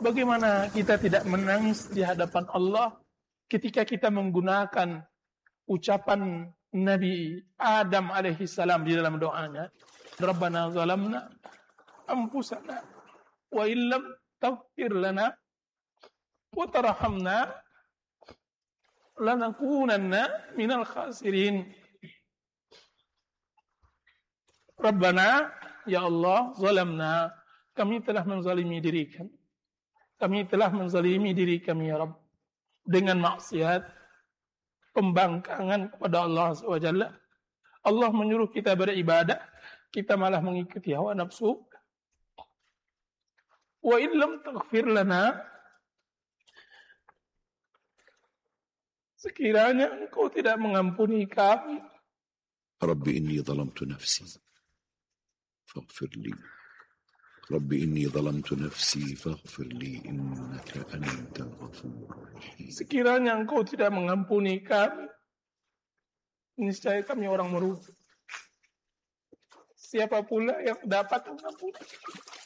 Bagaimana kita tidak menangis di hadapan Allah ketika kita menggunakan ucapan Nabi Adam alaihi salam di dalam doanya, Rabbana zalamna anfusana wa illam taghfir lana wa tarhamna lanakunanna minal khasirin. Rabbana, ya Allah, zalamna, kami telah menzalimi diri kami. Kami telah menzalimi diri kami, ya Rabb, dengan maksiat, pembangkangan kepada Allah SWT. Allah menyuruh kita beribadah, kita malah mengikuti hawa nafsu. Wa illam taghfir lana, sekiranya Engkau tidak mengampuni kami. Rabbi inni zalamtu nafsi faghfir li. Rabbi inni zalamtu nafsi faghfir li innaka antal ghafurur rahim. Sekiranya Engkau tidak mengampuni kami, niscaya kami orang merugi. Siapa pula yang dapat mengampuni?